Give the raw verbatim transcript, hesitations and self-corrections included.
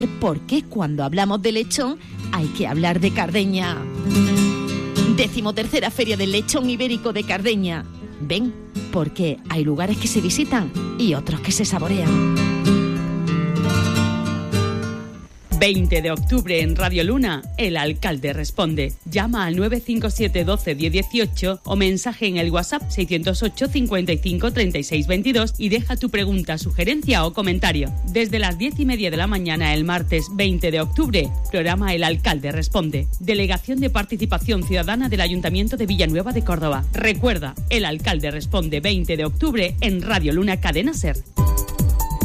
por qué cuando hablamos de lechón hay que hablar de Cardeña. Decimotercera Feria del Lechón Ibérico de Cardeña. Ven, porque hay lugares que se visitan y otros que se saborean. veinte de octubre en Radio Luna, el alcalde responde. Llama al nueve cinco siete doce diez dieciocho o mensaje en el WhatsApp seiscientos ocho cincuenta y cinco treinta y seis veintidós y deja tu pregunta, sugerencia o comentario. Desde las diez y media de la mañana el martes veinte de octubre, programa El Alcalde Responde. Delegación de Participación Ciudadana del Ayuntamiento de Villanueva de Córdoba. Recuerda, El Alcalde Responde veinte de octubre en Radio Luna Cadena SER.